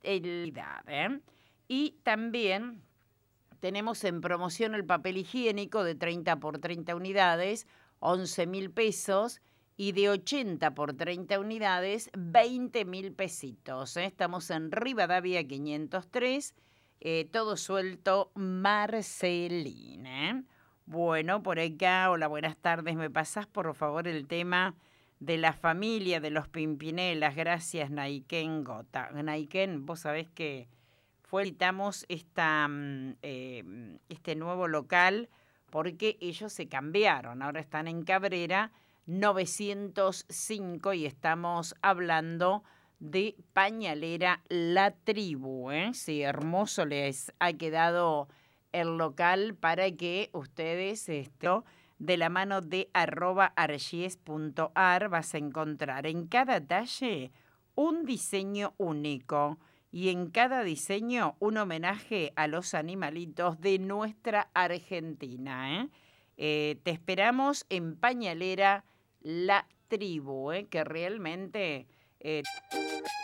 ¿eh? Y también tenemos en promoción el papel higiénico de 30 por 30 unidades, 11.000 pesos, y de 80 por 30 unidades, 20.000 pesitos. Estamos en Rivadavia 503, todo suelto Marcelina. Bueno, por acá, hola, buenas tardes. ¿Me pasás, por favor, el tema de la familia de los Pimpinelas? Gracias, Naiken Gota. Naiken, vos sabés que visitamos este nuevo local porque ellos se cambiaron. Ahora están en Cabrera 905 y estamos hablando de Pañalera La Tribu. Sí, hermoso les ha quedado el local para que ustedes, de la mano de @argies.ar, vas a encontrar en cada talle un diseño único y en cada diseño un homenaje a los animalitos de nuestra Argentina. Te esperamos en Pañalera La Tribu, que realmente